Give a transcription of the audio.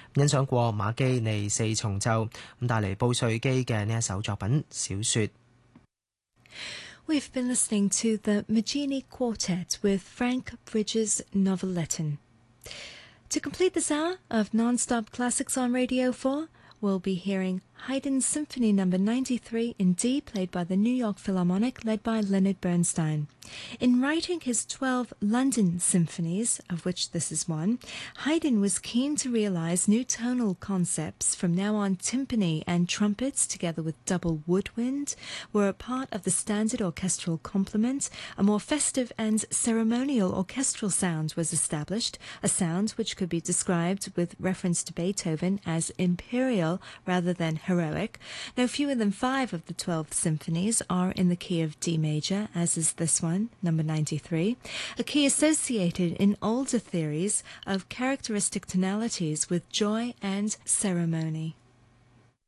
欣賞過馬基尼四重奏，咁帶嚟布瑞基嘅呢一首作品小説。 We've been listening to the Maggini Quartet with Frank Bridges Noveletton. To complete this hour of non-stop classics on Radio 4, we'll be hearing Haydn's Symphony No. 93 in D, played by the New York Philharmonic, led by Leonard Bernstein. In writing his 12 London symphonies, of which this is one, Haydn was keen to realize new tonal concepts. From now on, timpani and trumpets, together with double woodwind, were a part of the standard orchestral complement. A more festive and ceremonial orchestral sound was established, a sound which could be described with reference to Beethoven as imperial rather than heroic. No fewer than 5 of the 12 symphonies are in the key of D major, as is this one, number 93, a key associated in older theories of characteristic tonalities with joy and ceremony.